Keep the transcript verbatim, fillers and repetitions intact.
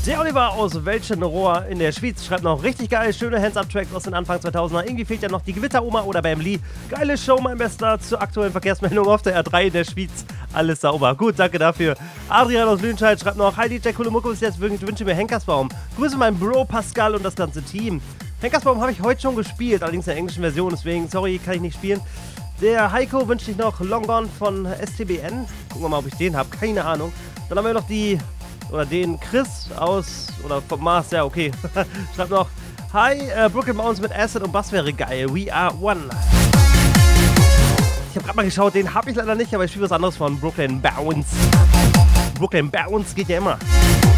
Der Oliver aus Welschenrohr in der Schweiz schreibt noch, richtig geil, schöne Hands-Up-Tracks aus den Anfang zweitausender. Irgendwie fehlt ja noch die Gewitteroma oder Bam Lee. Geile Show, mein Bester, zur aktuellen Verkehrsmeldung auf der R drei in der Schweiz. Alles sauber. Gut, danke dafür. Adrian aus Lüdenscheid schreibt noch, hi D J Kulumuko, bis jetzt wünsche mir Henkersbaum. Grüße meinen Bro Pascal und das ganze Team. Henkersbaum habe ich heute schon gespielt, allerdings in der englischen Version, deswegen, sorry, kann ich nicht spielen. Der Heiko wünscht sich noch Long Gone von S T B N. Gucken wir mal, ob ich den habe, keine Ahnung. Dann haben wir noch die... Oder den Chris aus, oder vom Mars, ja, okay. Schreibt noch, hi, äh, Brooklyn Mountains mit Acid und Bass wäre geil. We are one. Ich habe gerade mal geschaut, den habe ich leider nicht, aber ich spiele was anderes von Brooklyn Bounce. Brooklyn Bounce geht ja immer.